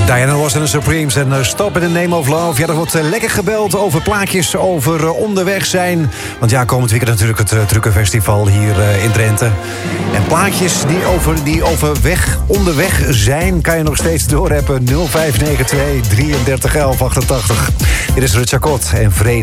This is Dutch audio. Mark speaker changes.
Speaker 1: Diana Ross en de Supremes en Stop in the Name of Love. Ja, er wordt lekker gebeld over plaatjes over onderweg zijn. Want ja, komend weekend natuurlijk het Truckenfestival hier in Drenthe. En plaatjes die onderweg zijn, kan je nog steeds doorrappen. 0592 33 11 88. Dit is Rut Chacot en Vrede.